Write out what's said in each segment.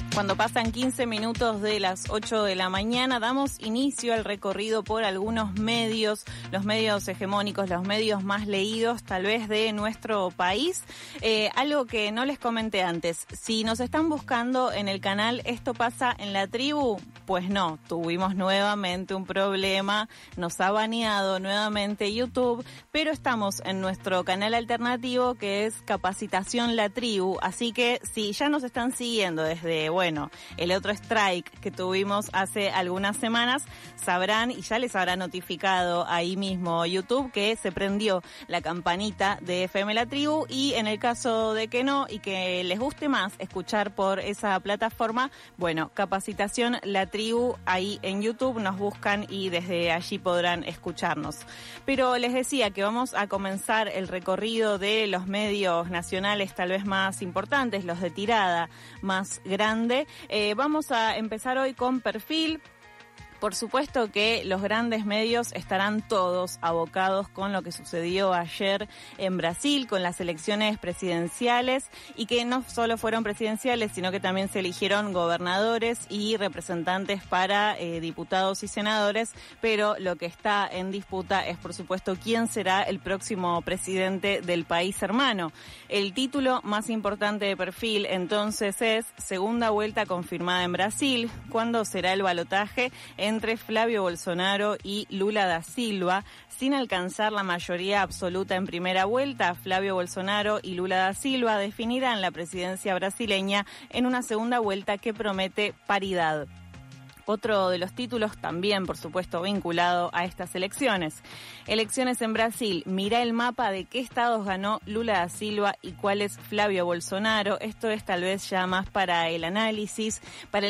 Cuando pasan 15 minutos de las 8 de la mañana, damos inicio al recorrido por algunos medios, los medios hegemónicos, los medios más leídos tal vez de nuestro país. Algo que no les comenté antes, si nos están buscando en el canal Esto Pasa en la Tribu, pues no, tuvimos nuevamente un problema, nos ha baneado nuevamente YouTube, pero estamos en nuestro canal alternativo que es Capacitación La Tribu, así que si ya nos están siguiendo desde, el otro strike que tuvimos hace algunas semanas, sabrán y ya les habrá notificado ahí mismo YouTube que se prendió la campanita de FM La Tribu, y en el caso de que no y que les guste más escuchar por esa plataforma, Capacitación La Tribu ahí en YouTube nos buscan y desde allí podrán escucharnos. Pero les decía que vamos a comenzar el recorrido de los medios nacionales tal vez más importantes, los de tirada más grande. Vamos a empezar hoy con Perfil. Por supuesto que los grandes medios estarán todos abocados con lo que sucedió ayer en Brasil, con las elecciones presidenciales, y que no solo fueron presidenciales, sino que también se eligieron gobernadores y representantes para diputados y senadores, pero lo que está en disputa es, por supuesto, quién será el próximo presidente del país hermano. El título más importante de Perfil, entonces, es Segunda vuelta confirmada en Brasil. ¿Cuándo será el balotaje entre Flavio Bolsonaro y Lula da Silva? Sin alcanzar la mayoría absoluta en primera vuelta, Flavio Bolsonaro y Lula da Silva definirán la presidencia brasileña en una segunda vuelta que promete paridad. Otro de los títulos también, por supuesto, vinculado a estas elecciones. Elecciones en Brasil. Mira el mapa de qué estados ganó Lula da Silva y cuál es Flavio Bolsonaro. Esto es tal vez ya más para el análisis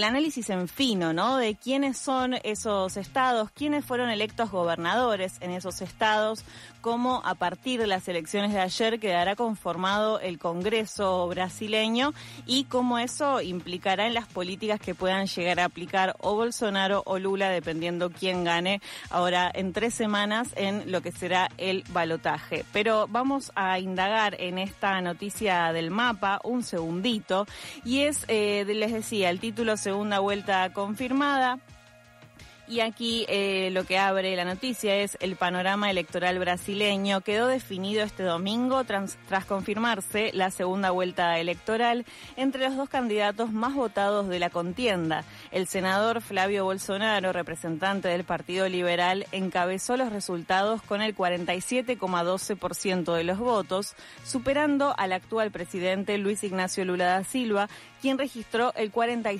en fino, ¿no? De quiénes son esos estados, quiénes fueron electos gobernadores en esos estados, cómo a partir de las elecciones de ayer quedará conformado el Congreso brasileño y cómo eso implicará en las políticas que puedan llegar a aplicar o Bolsonaro o Lula, dependiendo quién gane ahora en 3 semanas en lo que será el balotaje. Pero vamos a indagar en esta noticia del mapa un segundito, y es, les decía, el título Segunda vuelta confirmada. Y aquí lo que abre la noticia es el panorama electoral brasileño. Quedó definido este domingo tras confirmarse la segunda vuelta electoral entre los dos candidatos más votados de la contienda. El senador Flavio Bolsonaro, representante del Partido Liberal, encabezó los resultados con el 47,12% de los votos, superando al actual presidente Luis Ignacio Lula da Silva, quien registró el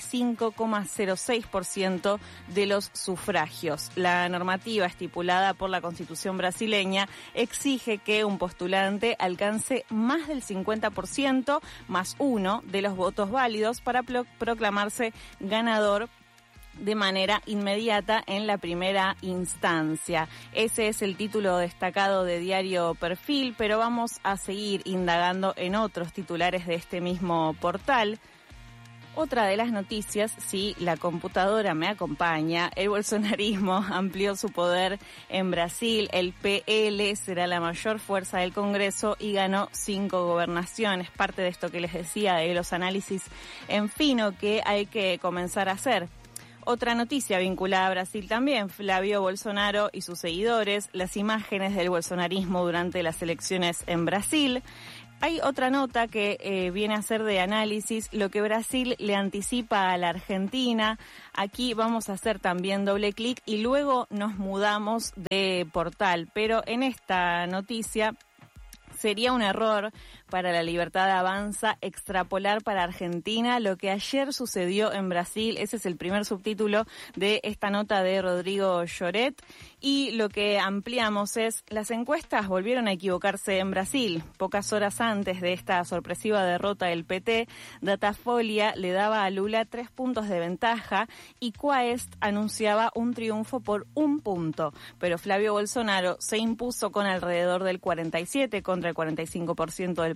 45,06% de los sufragios. La normativa estipulada por la Constitución brasileña exige que un postulante alcance más del 50% más uno de los votos válidos para proclamarse ganador de manera inmediata en la primera instancia. Ese es el título destacado de Diario Perfil, pero vamos a seguir indagando en otros titulares de este mismo portal. Otra de las noticias, si la computadora me acompaña, el bolsonarismo amplió su poder en Brasil, el PL será la mayor fuerza del Congreso y ganó 5 gobernaciones. Parte de esto que les decía de los análisis en fino que hay que comenzar a hacer. Otra noticia vinculada a Brasil también, Flavio Bolsonaro y sus seguidores, las imágenes del bolsonarismo durante las elecciones en Brasil. Hay otra nota que viene a ser de análisis, lo que Brasil le anticipa a la Argentina. Aquí vamos a hacer también doble clic y luego nos mudamos de portal. Pero en esta noticia sería un error para La Libertad Avanza extrapolar para Argentina lo que ayer sucedió en Brasil. Ese es el primer subtítulo de esta nota de Rodrigo Lloret. Y lo que ampliamos es, las encuestas volvieron a equivocarse en Brasil. Pocas horas antes de esta sorpresiva derrota del PT, Datafolia le daba a Lula 3 puntos de ventaja y Quaest anunciaba un triunfo por 1 punto. Pero Flavio Bolsonaro se impuso con alrededor del 47 contra el 45% del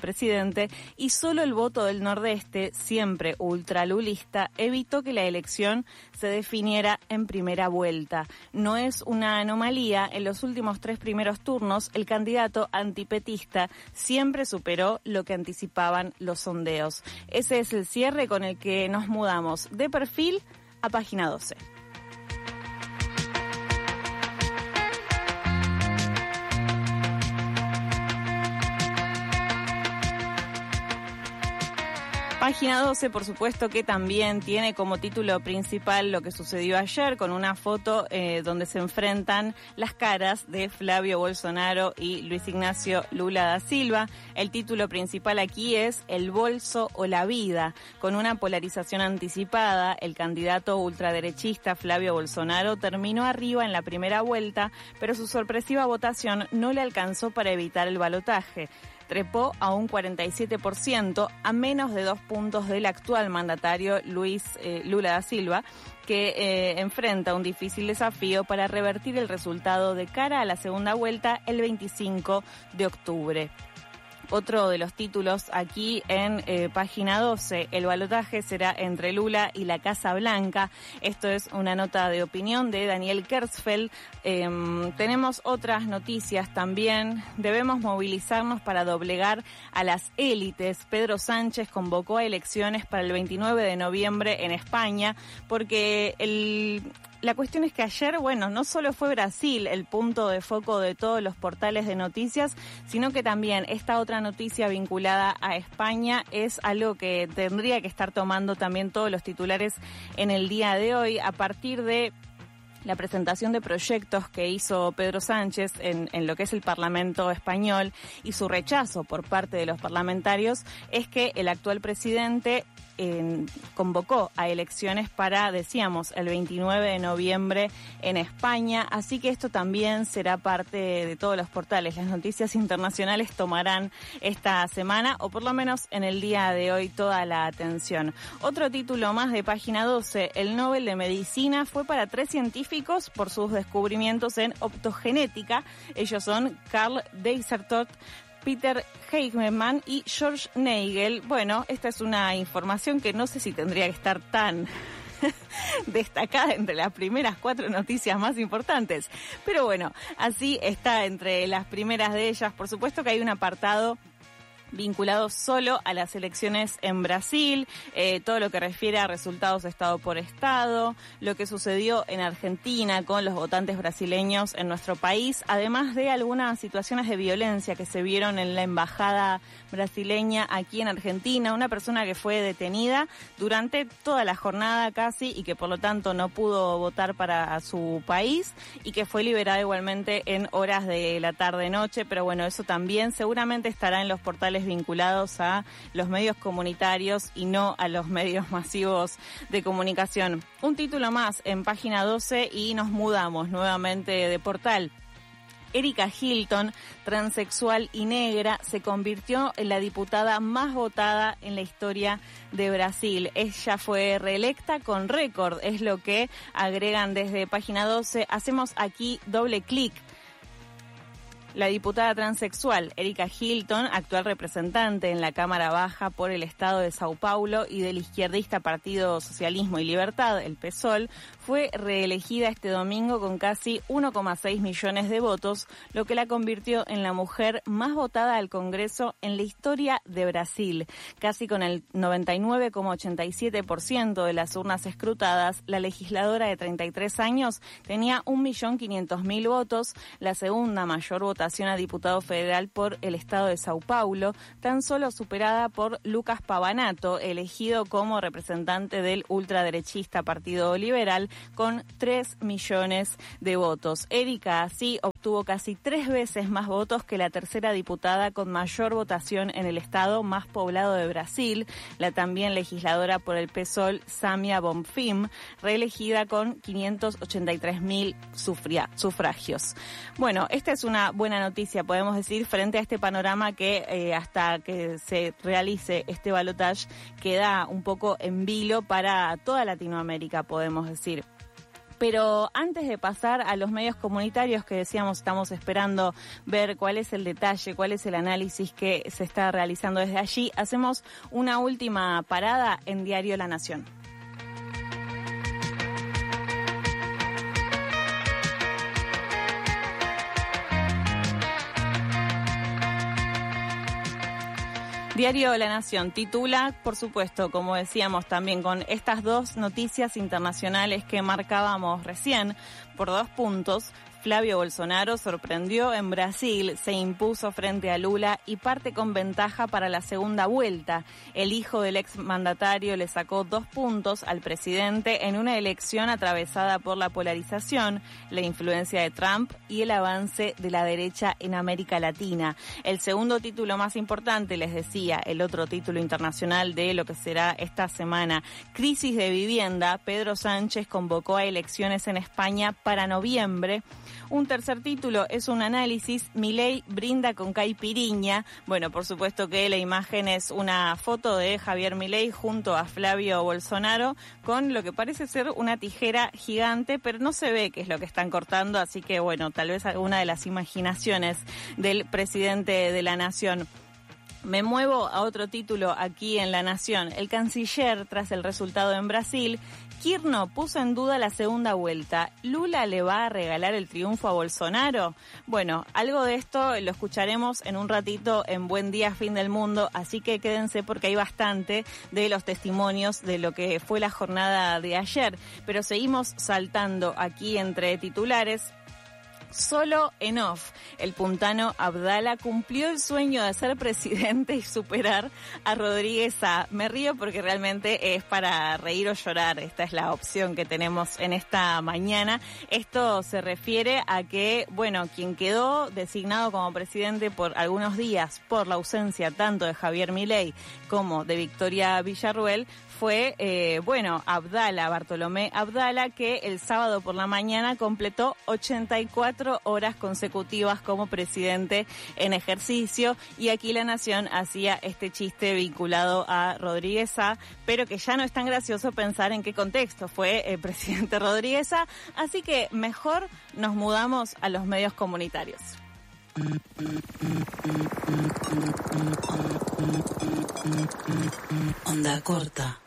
vicepresidente, y solo el voto del Nordeste, siempre ultralulista, evitó que la elección se definiera en primera vuelta. No es una anomalía, en los últimos 3 primeros turnos, el candidato antipetista siempre superó lo que anticipaban los sondeos. Ese es el cierre con el que nos mudamos de Perfil a Página 12. Página 12, por supuesto, que también tiene como título principal lo que sucedió ayer, con una foto donde se enfrentan las caras de Flavio Bolsonaro y Luis Ignacio Lula da Silva. El título principal aquí es El bolso o la vida. Con una polarización anticipada, el candidato ultraderechista Flavio Bolsonaro terminó arriba en la primera vuelta, pero su sorpresiva votación no le alcanzó para evitar el balotaje. Trepó a un 47%, a menos de 2 puntos del actual mandatario Lula da Silva, que enfrenta un difícil desafío para revertir el resultado de cara a la segunda vuelta el 25 de octubre. Otro de los títulos aquí en Página 12, el balotaje será entre Lula y la Casa Blanca. Esto es una nota de opinión de Daniel Kersfeld. Tenemos otras noticias también. Debemos movilizarnos para doblegar a las élites. Pedro Sánchez convocó a elecciones para el 29 de noviembre en España, porque la cuestión es que ayer, no solo fue Brasil el punto de foco de todos los portales de noticias, sino que también esta otra noticia vinculada a España es algo que tendría que estar tomando también todos los titulares en el día de hoy, a partir de la presentación de proyectos que hizo Pedro Sánchez en lo que es el Parlamento español y su rechazo por parte de los parlamentarios, es que el actual presidente convocó a elecciones para, decíamos, el 29 de noviembre en España, así que esto también será parte de todos los portales. Las noticias internacionales tomarán esta semana, o por lo menos en el día de hoy, toda la atención. Otro título más de Página 12, el Nobel de Medicina fue para 3 científicos por sus descubrimientos en optogenética. Ellos son Karl Deisertot, Peter Heinemann y George Nagel. Bueno, esta es una información que no sé si tendría que estar tan destacada entre las primeras 4 noticias más importantes. Pero bueno, así está entre las primeras de ellas. Por supuesto que hay un apartado vinculado solo a las elecciones en Brasil, todo lo que refiere a resultados estado por estado, lo que sucedió en Argentina con los votantes brasileños en nuestro país, además de algunas situaciones de violencia que se vieron en la embajada brasileña aquí en Argentina, una persona que fue detenida durante toda la jornada casi y que por lo tanto no pudo votar para su país y que fue liberada igualmente en horas de la tarde-noche, pero bueno, eso también seguramente estará en los portales vinculados a los medios comunitarios y no a los medios masivos de comunicación. Un título más en Página 12 y nos mudamos nuevamente de portal. Erika Hilton, transexual y negra, se convirtió en la diputada más votada en la historia de Brasil. Ella fue reelecta con récord, es lo que agregan desde Página 12. Hacemos aquí doble clic. La diputada transexual Erika Hilton, actual representante en la Cámara Baja por el Estado de Sao Paulo y del izquierdista Partido Socialismo y Libertad, el PSOL, fue reelegida este domingo con casi 1,6 millones de votos, lo que la convirtió en la mujer más votada al Congreso en la historia de Brasil. Casi con el 99,87% de las urnas escrutadas, la legisladora de 33 años tenía 1.500.000 votos, la segunda mayor votación a diputado federal por el Estado de Sao Paulo, tan solo superada por Lucas Pavanato, elegido como representante del ultraderechista Partido Liberal, con 3 millones de votos. Erika así obtuvo casi 3 veces más votos que la tercera diputada con mayor votación en el estado más poblado de Brasil, la también legisladora por el PSOL, Samia Bonfim, reelegida con 583.000 sufragios. Bueno, esta es una buena noticia, podemos decir, frente a este panorama que hasta que se realice este balotaje queda un poco en vilo para toda Latinoamérica, podemos decir. Pero antes de pasar a los medios comunitarios que decíamos, estamos esperando ver cuál es el detalle, cuál es el análisis que se está realizando desde allí, hacemos una última parada en Diario La Nación. Diario La Nación titula, por supuesto, como decíamos también, con estas dos noticias internacionales que marcábamos recién, por 2 puntos. Flavio Bolsonaro sorprendió en Brasil, se impuso frente a Lula y parte con ventaja para la segunda vuelta. El hijo del exmandatario le sacó 2 puntos al presidente en una elección atravesada por la polarización, la influencia de Trump y el avance de la derecha en América Latina. El segundo título más importante, les decía, el otro título internacional de lo que será esta semana, crisis de vivienda. Pedro Sánchez convocó a elecciones en España para noviembre. Un tercer título es un análisis, Milei brinda con caipiriña. Bueno, por supuesto que la imagen es una foto de Javier Milei junto a Flavio Bolsonaro con lo que parece ser una tijera gigante, pero no se ve qué es lo que están cortando, así que bueno, tal vez alguna de las imaginaciones del presidente de la Nación. Me muevo a otro título aquí en La Nación. El canciller, tras el resultado en Brasil, Kirchner puso en duda la segunda vuelta. ¿Lula le va a regalar el triunfo a Bolsonaro? Bueno, algo de esto lo escucharemos en un ratito en Buen Día, Fin del Mundo, así que quédense porque hay bastante de los testimonios de lo que fue la jornada de ayer. Pero seguimos saltando aquí entre titulares. Solo en off, el puntano Abdala cumplió el sueño de ser presidente y superar a Rodríguez A. Me río porque realmente es para reír o llorar. Esta es la opción que tenemos en esta mañana. Esto se refiere a que, bueno, quien quedó designado como presidente por algunos días por la ausencia tanto de Javier Milei como de Victoria Villarruel fue, Abdala, Bartolomé Abdala, que el sábado por la mañana completó 84 horas consecutivas como presidente en ejercicio, y aquí La Nación hacía este chiste vinculado a Rodríguez A, pero que ya no es tan gracioso pensar en qué contexto fue el presidente Rodríguez A, así que mejor nos mudamos a los medios comunitarios. Onda corta.